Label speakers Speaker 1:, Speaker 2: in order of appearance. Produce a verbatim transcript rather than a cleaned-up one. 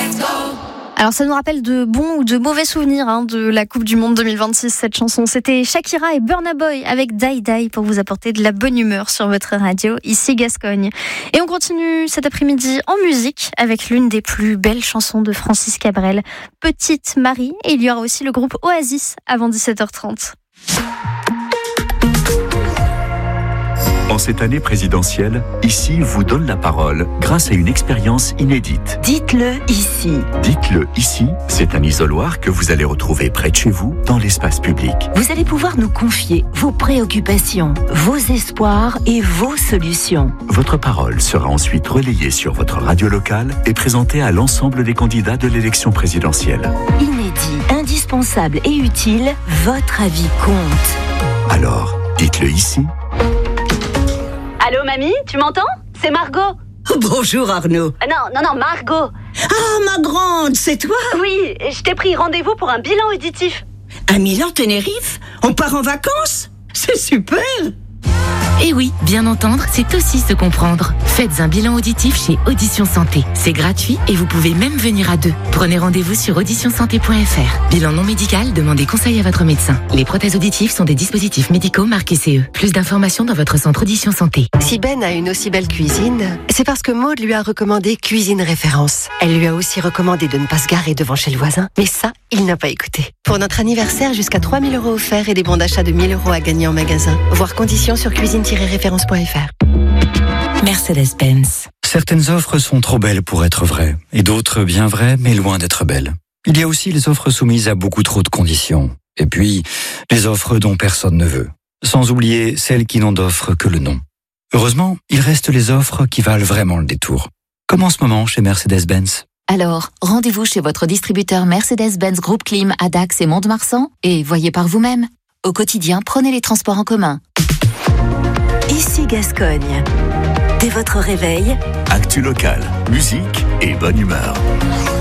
Speaker 1: Alors ça nous rappelle de bons ou de mauvais souvenirs hein, de la Coupe du Monde deux mille vingt-six, cette chanson. C'était Shakira et Burna Boy avec Die Die pour vous apporter de la bonne humeur sur votre radio, ici Gascogne. Et on continue cet après-midi en musique avec l'une des plus belles chansons de Francis Cabrel, Petite Marie. Et il y aura aussi le groupe Oasis avant dix-sept heures trente.
Speaker 2: En cette année présidentielle, Ici vous donne la parole grâce à une expérience inédite.
Speaker 3: Dites-le ici.
Speaker 2: Dites-le ici, c'est un isoloir que vous allez retrouver près de chez vous, dans l'espace public.
Speaker 3: Vous allez pouvoir nous confier vos préoccupations, vos espoirs et vos solutions.
Speaker 2: Votre parole sera ensuite relayée sur votre radio locale et présentée à l'ensemble des candidats de l'élection présidentielle.
Speaker 3: Inédit, indispensable et utile, votre avis compte.
Speaker 2: Alors, dites-le ici.
Speaker 4: Allô, mamie, tu m'entends? C'est Margot.
Speaker 5: Bonjour Arnaud.
Speaker 4: Euh, non, non, non, Margot.
Speaker 5: Ah, ma grande, c'est toi?
Speaker 4: Oui, je t'ai pris rendez-vous pour un bilan auditif.
Speaker 5: À Milan-Tenerife? On part en vacances? C'est super!
Speaker 6: Et oui, bien entendre, c'est aussi se comprendre. Faites un bilan auditif chez Audition Santé. C'est gratuit et vous pouvez même venir à deux. Prenez rendez-vous sur audition santé point f r. Bilan non médical, demandez conseil à votre médecin. Les prothèses auditives sont des dispositifs médicaux marqués C E. Plus d'informations dans votre centre Audition Santé.
Speaker 7: Si Ben a une aussi belle cuisine, c'est parce que Maude lui a recommandé Cuisine Référence. Elle lui a aussi recommandé de ne pas se garer devant chez le voisin. Mais ça, il n'a pas écouté. Pour notre anniversaire, jusqu'à trois mille euros offerts et des bons d'achat de mille euros à gagner en magasin. Voir conditions sur cuisine tiret référence point f r.
Speaker 6: Mercedes-Benz.
Speaker 8: Certaines offres sont trop belles pour être vraies, et d'autres bien vraies, mais loin d'être belles. Il y a aussi les offres soumises à beaucoup trop de conditions. Et puis, les offres dont personne ne veut. Sans oublier celles qui n'ont d'offre que le nom. Heureusement, il reste les offres qui valent vraiment le détour. Comme en ce moment chez Mercedes-Benz.
Speaker 9: Alors, rendez-vous chez votre distributeur Mercedes-Benz Groupe Clim à Dax et Mont-de-Marsan et voyez par vous-même. Au quotidien, prenez les transports en commun.
Speaker 3: Ici Gascogne. Dès votre réveil,
Speaker 2: Actu local, musique et bonne humeur.